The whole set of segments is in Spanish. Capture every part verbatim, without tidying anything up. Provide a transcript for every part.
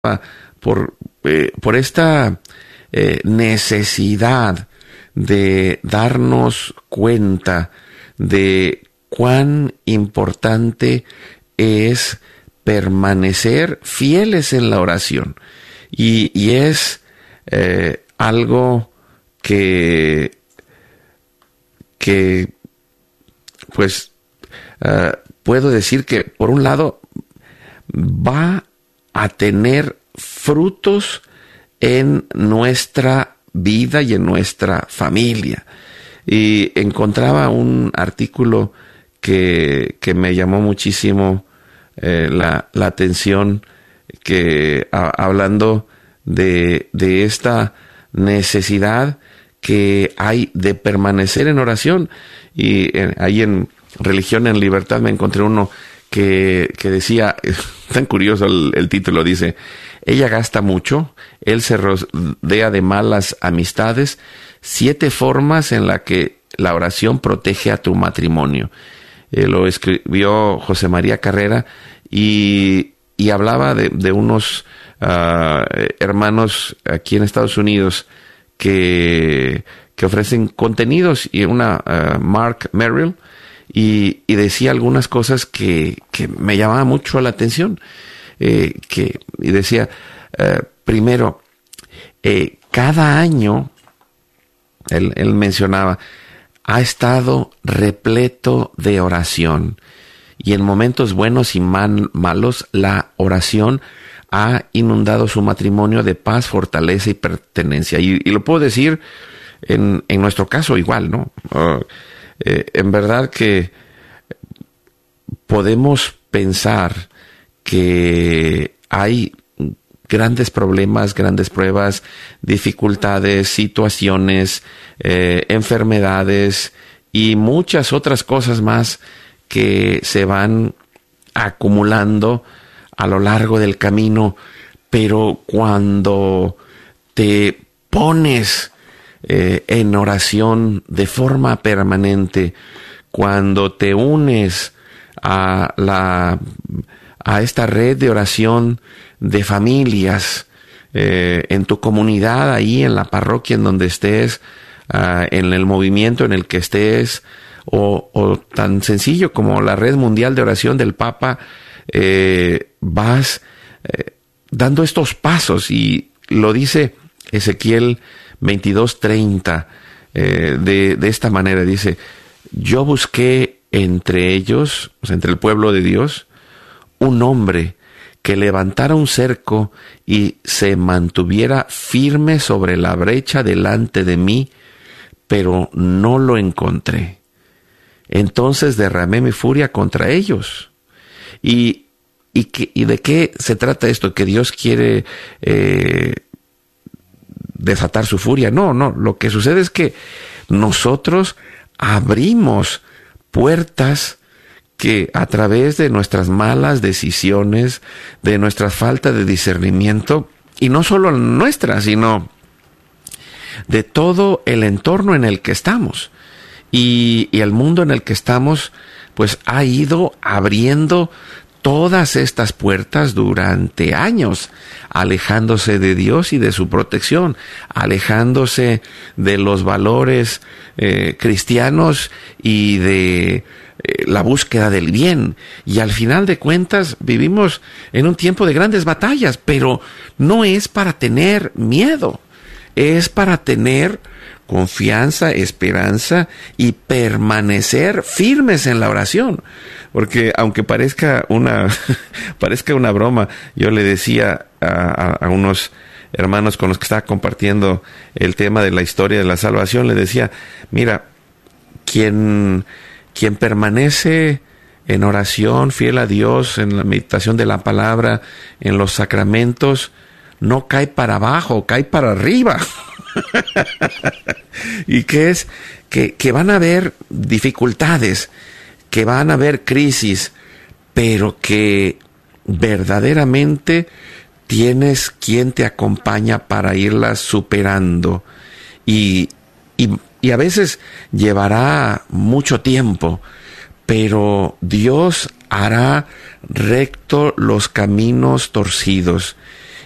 por, eh, por esta eh, necesidad de darnos cuenta de cuán importante es permanecer fieles en la oración. Y, y es eh, algo que, que pues, uh, puedo decir que, por un lado, va a tener frutos en nuestra vida y en nuestra familia. Y encontraba un artículo que, que me llamó muchísimo eh, la, la atención, que a, hablando de, de esta necesidad que hay de permanecer en oración. Y eh, ahí en Religión en Libertad me encontré uno que, que decía, tan curioso el, el título, dice: ella gasta mucho, él se rodea de malas amistades, siete formas en las que la oración protege a tu matrimonio. Eh, lo escribió José María Carrera y, y hablaba de, de unos uh, hermanos aquí en Estados Unidos que, que ofrecen contenidos, y una uh, Mark Merrill, y, y decía algunas cosas que, que me llamaban mucho la atención. Eh, que, y decía, uh, primero, eh, cada año, él, él mencionaba, ha estado repleto de oración, y en momentos buenos y mal, malos, la oración ha inundado su matrimonio de paz, fortaleza y pertenencia. Y, y lo puedo decir en, en nuestro caso igual, ¿no? Uh, eh, en verdad que podemos pensar que hay grandes problemas, grandes pruebas, dificultades, situaciones, eh, enfermedades y muchas otras cosas más que se van acumulando a lo largo del camino. Pero cuando te pones eh, en oración de forma permanente, cuando te unes a la a esta red de oración de familias, eh, en tu comunidad, ahí en la parroquia en donde estés, uh, en el movimiento en el que estés, o, o tan sencillo como la red mundial de oración del Papa, eh, vas eh, dando estos pasos. Y lo dice Ezequiel veintidós treinta eh, de, de esta manera, dice: yo busqué entre ellos, o sea, entre el pueblo de Dios, un hombre que levantara un cerco y se mantuviera firme sobre la brecha delante de mí, pero no lo encontré. Entonces derramé mi furia contra ellos. ¿Y, y, que, y de qué se trata esto? ¿Que Dios quiere eh, desatar su furia? No, no. Lo que sucede es que nosotros abrimos puertas que a través de nuestras malas decisiones, de nuestra falta de discernimiento, y no solo nuestra, sino de todo el entorno en el que estamos, y, y el mundo en el que estamos, pues ha ido abriendo todas estas puertas durante años, alejándose de Dios y de su protección, alejándose de los valores eh, cristianos y de la búsqueda del bien. Y al final de cuentas vivimos en un tiempo de grandes batallas, pero no es para tener miedo, es para tener confianza, esperanza y permanecer firmes en la oración. Porque aunque parezca una parezca una broma, yo le decía a, a, a unos hermanos con los que estaba compartiendo el tema de la historia de la salvación, le decía: mira, quien Quien permanece en oración, fiel a Dios, en la meditación de la palabra, en los sacramentos, no cae para abajo, cae para arriba. ¿Y qué es? Que, que van a haber dificultades, que van a haber crisis, pero que verdaderamente tienes quien te acompaña para irlas superando. Y, y Y a veces llevará mucho tiempo, pero Dios hará recto los caminos torcidos.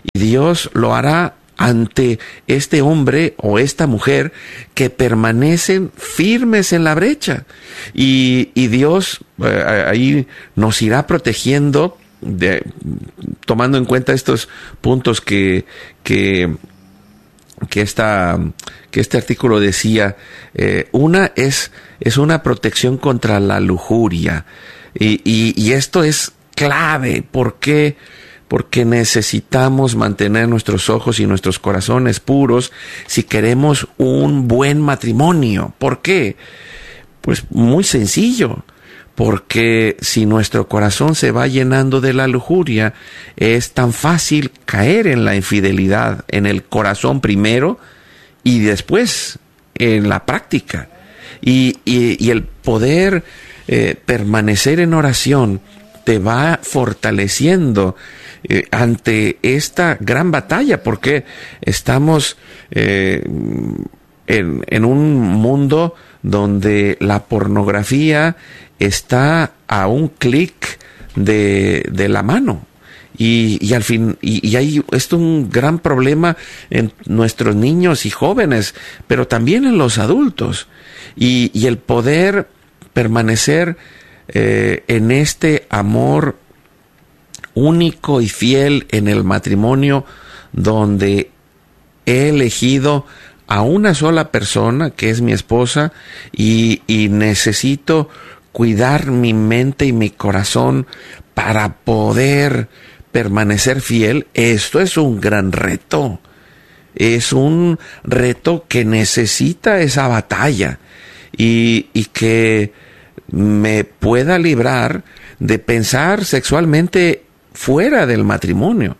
Y Dios lo hará ante este hombre o esta mujer que permanecen firmes en la brecha. Y, y Dios eh, ahí nos irá protegiendo, de, tomando en cuenta estos puntos que, que, que, esta, que este artículo decía. Eh, una es, es una protección contra la lujuria. Y, y, y esto es clave. ¿Por qué? Porque necesitamos mantener nuestros ojos y nuestros corazones puros si queremos un buen matrimonio. ¿Por qué? Pues muy sencillo. Porque si nuestro corazón se va llenando de la lujuria, es tan fácil caer en la infidelidad, en el corazón primero y después en la práctica. Y, y, y el poder eh, permanecer en oración te va fortaleciendo eh, ante esta gran batalla, porque estamos eh, en, en un mundo donde la pornografía está a un clic de, de la mano. Y, y al fin, y, y hay esto un gran problema en nuestros niños y jóvenes, pero también en los adultos. Y, y el poder permanecer eh, en este amor único y fiel en el matrimonio, donde he elegido a una sola persona, que es mi esposa, y, y necesito cuidar mi mente y mi corazón para poder permanecer fiel. Esto es un gran reto. Es un reto que necesita esa batalla y, y que me pueda librar de pensar sexualmente fuera del matrimonio.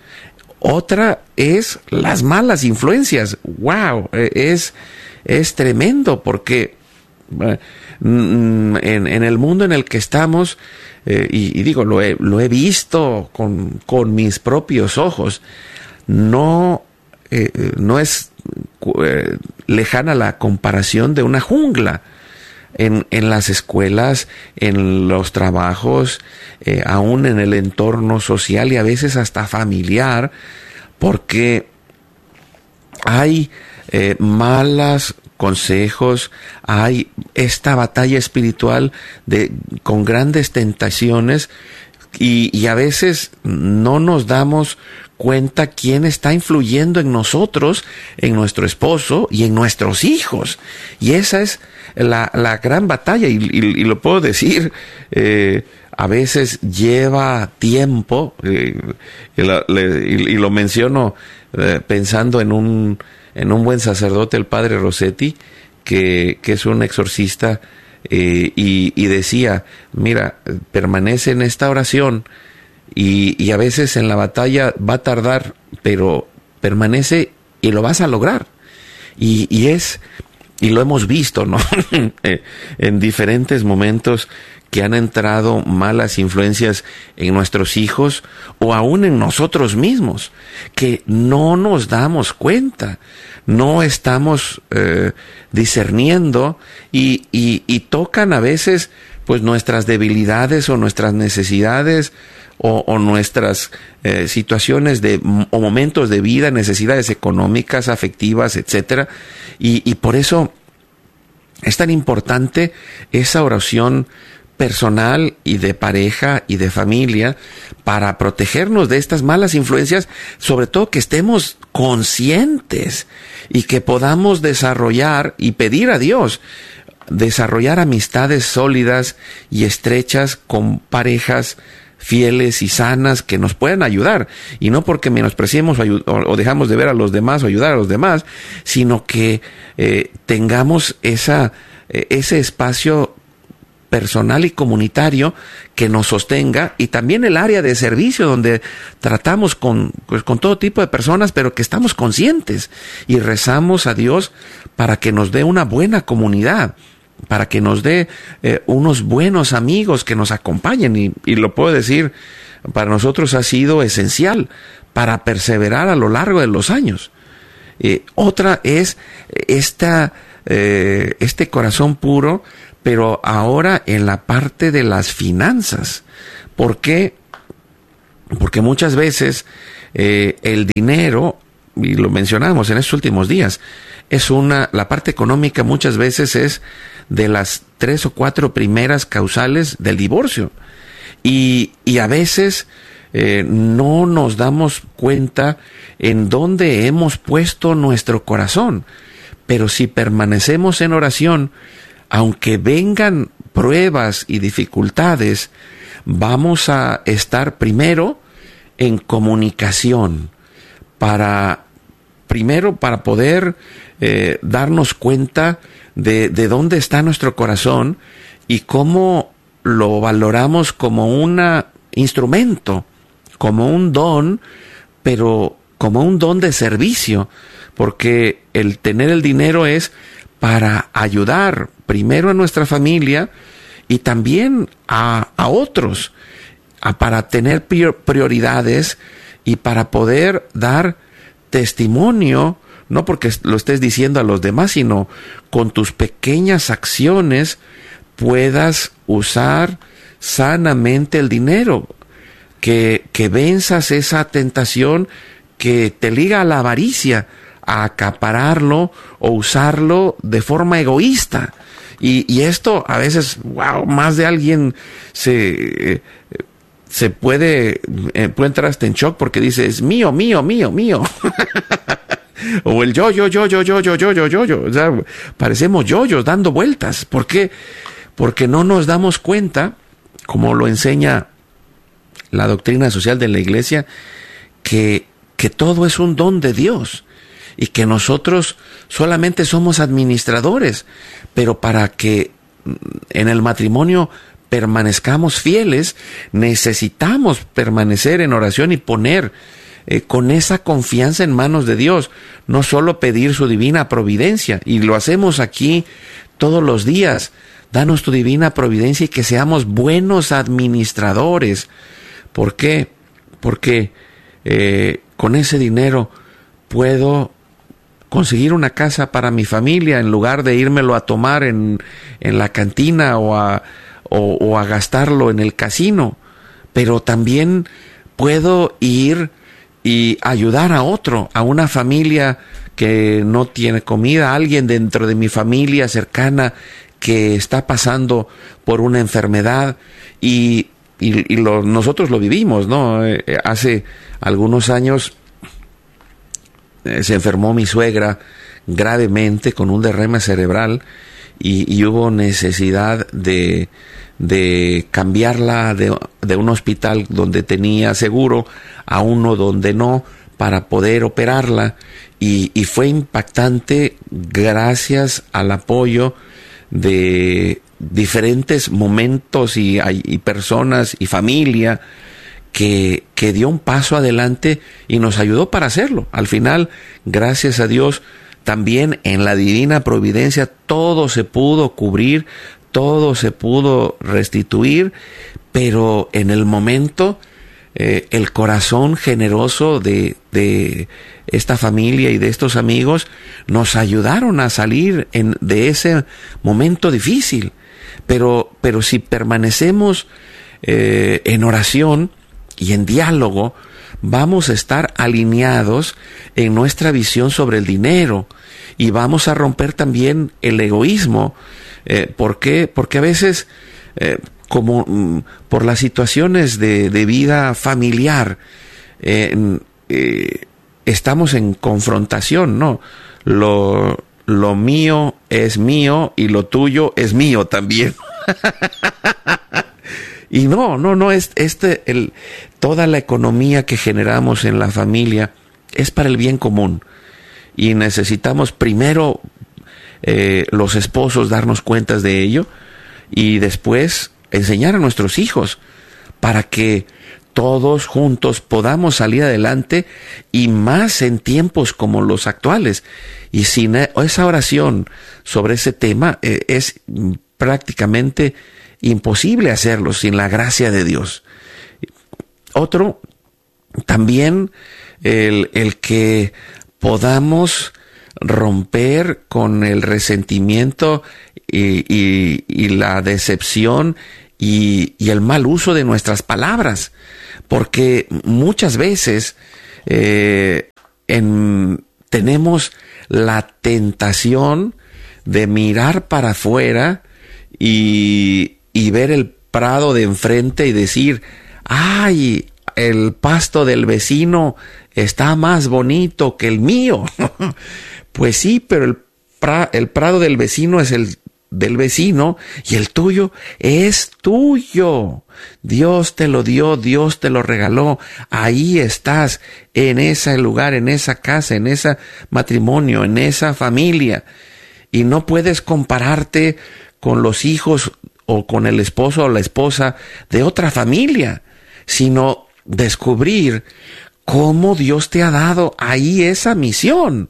Otra es las malas influencias. ¡Wow! Es, es tremendo porque en, en el mundo en el que estamos, eh, y, y digo, lo he, lo he visto con, con mis propios ojos, no, eh, no es eh, lejana la comparación de una jungla. En, en las escuelas, en los trabajos, eh, aún en el entorno social y a veces hasta familiar, porque hay eh, malos consejos, hay esta batalla espiritual de, con grandes tentaciones y, y a veces no nos damos cuenta quién está influyendo en nosotros, en nuestro esposo y en nuestros hijos. Y esa es la, la gran batalla, y, y, y lo puedo decir, eh, a veces lleva tiempo, eh, y, lo, le, y, y lo menciono eh, pensando en un, en un buen sacerdote, el padre Rossetti, que, que es un exorcista, eh, y, y decía, mira, permanece en esta oración, y, y a veces en la batalla va a tardar, pero permanece y lo vas a lograr. Y, y es, y lo hemos visto, ¿no? En diferentes momentos que han entrado malas influencias en nuestros hijos o aún en nosotros mismos, que no nos damos cuenta, no estamos eh, discerniendo y, y, y tocan a veces pues nuestras debilidades o nuestras necesidades o, o nuestras eh, situaciones de o momentos de vida, necesidades económicas, afectivas, etcétera, y, y por eso es tan importante esa oración personal y de pareja y de familia para protegernos de estas malas influencias, sobre todo que estemos conscientes y que podamos desarrollar y pedir a Dios desarrollar amistades sólidas y estrechas con parejas fieles y sanas que nos puedan ayudar, y no porque menospreciemos o, o dejamos de ver a los demás o ayudar a los demás, sino que eh, tengamos esa, eh, ese espacio personal y comunitario que nos sostenga, y también el área de servicio donde tratamos con, pues, con todo tipo de personas, pero que estamos conscientes y rezamos a Dios para que nos dé una buena comunidad, para que nos dé eh, unos buenos amigos que nos acompañen, y, y lo puedo decir, para nosotros ha sido esencial para perseverar a lo largo de los años. Eh, otra es esta, eh, este corazón puro, pero ahora en la parte de las finanzas. ¿Por qué? Porque muchas veces eh, el dinero, y lo mencionamos en estos últimos días, es una, la parte económica muchas veces es de las tres o cuatro primeras causales del divorcio. Y, y a veces eh, no nos damos cuenta en dónde hemos puesto nuestro corazón. Pero si permanecemos en oración, aunque vengan pruebas y dificultades, vamos a estar primero en comunicación para, primero para poder eh, darnos cuenta de, de dónde está nuestro corazón y cómo lo valoramos como un instrumento, como un don, pero como un don de servicio, porque el tener el dinero es para ayudar primero a nuestra familia y también a, a otros, a, para tener prioridades y para poder dar testimonio, no porque lo estés diciendo a los demás, sino con tus pequeñas acciones puedas usar sanamente el dinero, que, que venzas esa tentación que te liga a la avaricia, a acapararlo o usarlo de forma egoísta. Y, y esto a veces, wow, más de alguien se, eh, se puede, eh, puede entrar hasta en shock porque dice, es mío, mío, mío, mío. O el yo, yo, yo, yo, yo, yo, yo, yo, yo, yo. O sea, parecemos yoyos dando vueltas. ¿Por qué? Porque no nos damos cuenta, como lo enseña la doctrina social de la iglesia, que, que todo es un don de Dios y que nosotros solamente somos administradores, pero para que en el matrimonio permanezcamos fieles, necesitamos permanecer en oración y poner eh, con esa confianza en manos de Dios, no solo pedir su divina providencia, y lo hacemos aquí todos los días. Danos tu divina providencia y que seamos buenos administradores. ¿Por qué? Porque eh, con ese dinero puedo conseguir una casa para mi familia en lugar de írmelo a tomar en, en la cantina o a, o, o a gastarlo en el casino. Pero también puedo ir y ayudar a otro, a una familia que no tiene comida, a alguien dentro de mi familia cercana que está pasando por una enfermedad y, y, y lo, nosotros lo vivimos, ¿no? Eh, hace algunos años eh, se enfermó mi suegra gravemente con un derrame cerebral y, y hubo necesidad de, de cambiarla de, de un hospital donde tenía seguro a uno donde no, para poder operarla, y, y fue impactante gracias al apoyo de diferentes momentos y, y personas y familia que, que dio un paso adelante y nos ayudó para hacerlo. Al final, gracias a Dios, también en la divina providencia todo se pudo cubrir, todo se pudo restituir, pero en el momento eh, el corazón generoso de, de esta familia y de estos amigos nos ayudaron a salir en, de ese momento difícil. Pero, pero si permanecemos eh, en oración y en diálogo, vamos a estar alineados en nuestra visión sobre el dinero y vamos a romper también el egoísmo. Eh, ¿Por qué? Porque a veces, eh, como mm, por las situaciones de, de vida familiar, eh, eh, estamos en confrontación, ¿no? Lo, lo mío es mío y lo tuyo es mío también. Y no, no, no, es este, el, toda la economía que generamos en la familia es para el bien común. Y necesitamos primero eh, los esposos darnos cuentas de ello y después enseñar a nuestros hijos para que todos juntos podamos salir adelante, y más en tiempos como los actuales. Y sin esa oración sobre ese tema eh, es prácticamente imposible hacerlo sin la gracia de Dios. Otro, también el, el que podamos romper con el resentimiento y, y, y la decepción y, y el mal uso de nuestras palabras, porque muchas veces eh, en, tenemos la tentación de mirar para afuera y, y ver el prado de enfrente y decir, ¡ay! El pasto del vecino está más bonito que el mío. Pues sí, pero el, pra, el prado del vecino es el del vecino y el tuyo es tuyo. Dios te lo dio, Dios te lo regaló. Ahí estás, en ese lugar, en esa casa, en ese matrimonio, en esa familia. Y no puedes compararte con los hijos o con el esposo o la esposa de otra familia, sino descubrir cómo Dios te ha dado ahí esa misión.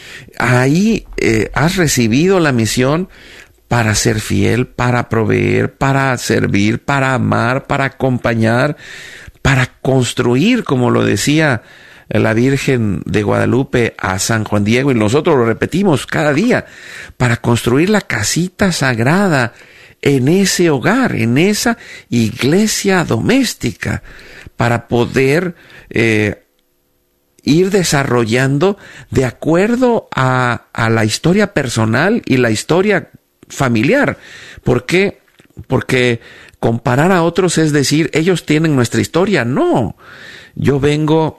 Ahí eh, has recibido la misión para ser fiel, para proveer, para servir, para amar, para acompañar, para construir, como lo decía la Virgen de Guadalupe a San Juan Diego, y nosotros lo repetimos cada día, para construir la casita sagrada en ese hogar, en esa iglesia doméstica, para poder eh, ir desarrollando de acuerdo a, a la historia personal y la historia familiar. ¿Por qué? Porque comparar a otros es decir, ellos tienen nuestra historia. No, yo vengo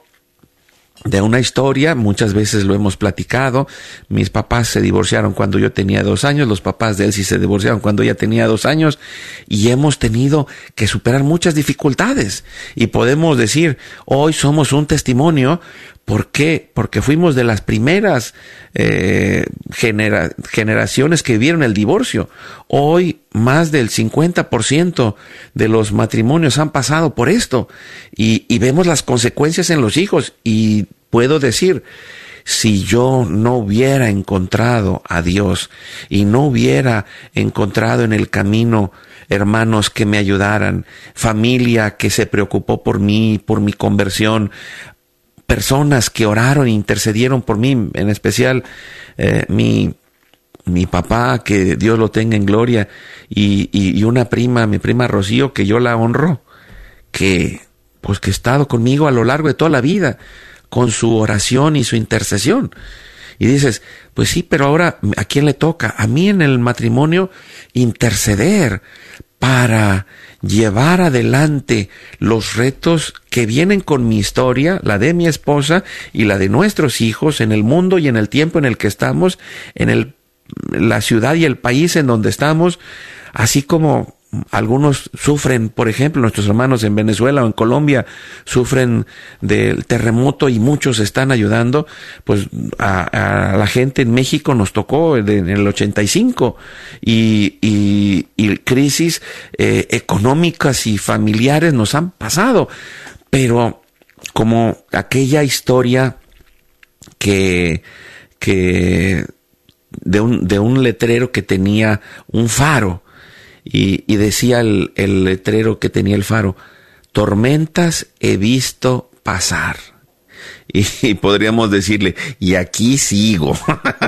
de una historia, muchas veces lo hemos platicado. Mis papás se divorciaron cuando yo tenía dos años, los papás de él sí se divorciaron cuando ella tenía dos años, y hemos tenido que superar muchas dificultades. Y podemos decir, hoy somos un testimonio. ¿Por qué? Porque fuimos de las primeras eh, genera- generaciones que vivieron el divorcio. Hoy más del cincuenta por ciento de los matrimonios han pasado por esto y, y vemos las consecuencias en los hijos. Y puedo decir, si yo no hubiera encontrado a Dios y no hubiera encontrado en el camino hermanos que me ayudaran, familia que se preocupó por mí, por mi conversión, personas que oraron e intercedieron por mí, en especial eh, mi, mi papá, que Dios lo tenga en gloria, y, y, y una prima, mi prima Rocío, que yo la honro, que pues que ha estado conmigo a lo largo de toda la vida, con su oración y su intercesión. Y dices, pues sí, pero ahora, ¿a quién le toca? A mí en el matrimonio interceder para llevar adelante los retos que vienen con mi historia, la de mi esposa y la de nuestros hijos, en el mundo y en el tiempo en el que estamos, en el, la ciudad y el país en donde estamos, así como algunos sufren, por ejemplo, nuestros hermanos en Venezuela o en Colombia sufren del terremoto y muchos están ayudando, pues a, a la gente en México nos tocó en el ochenta y cinco y, y, y crisis eh, económicas y familiares nos han pasado, pero como aquella historia que, que de un, de un letrero que tenía un faro. Y, y decía el, el letrero que tenía el faro, tormentas he visto pasar. Y, y podríamos decirle, y aquí sigo.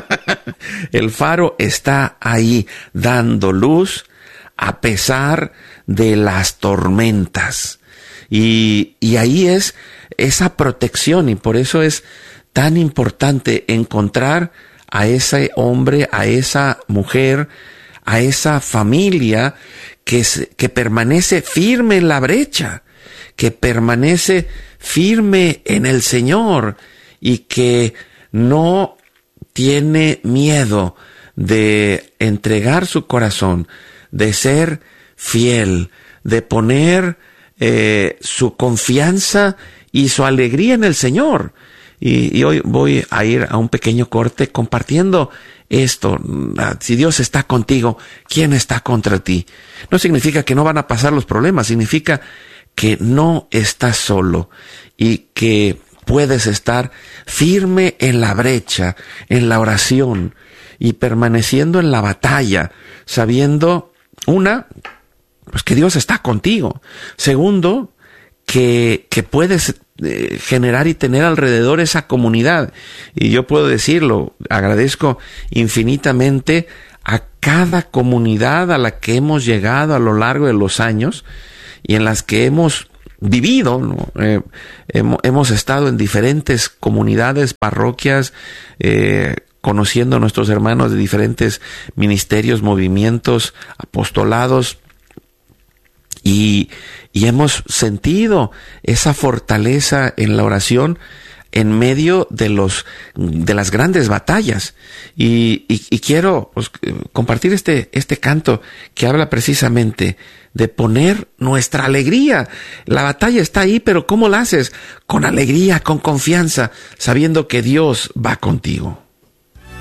El faro está ahí dando luz a pesar de las tormentas. Y, y ahí es esa protección, y por eso es tan importante encontrar a ese hombre, a esa mujer, a esa familia que, que permanece firme en la brecha, que permanece firme en el Señor y que no tiene miedo de entregar su corazón, de ser fiel, de poner eh, su confianza y su alegría en el Señor. Y, y hoy voy a ir a un pequeño corte compartiendo esto. Si Dios está contigo, ¿quién está contra ti? No significa que no van a pasar los problemas, significa que no estás solo y que puedes estar firme en la brecha, en la oración y permaneciendo en la batalla, sabiendo, una, pues que Dios está contigo. Segundo, que, que puedes eh, generar y tener alrededor esa comunidad. Y yo puedo decirlo, agradezco infinitamente a cada comunidad a la que hemos llegado a lo largo de los años y en las que hemos vivido, ¿no? Eh, hemos, hemos estado en diferentes comunidades, parroquias, eh, conociendo a nuestros hermanos de diferentes ministerios, movimientos, apostolados, y, y hemos sentido esa fortaleza en la oración en medio de los de las grandes batallas. Y, y, y quiero pues, compartir este, este canto que habla precisamente de poner nuestra alegría. La batalla está ahí, pero ¿cómo la haces? Con alegría, con confianza, sabiendo que Dios va contigo.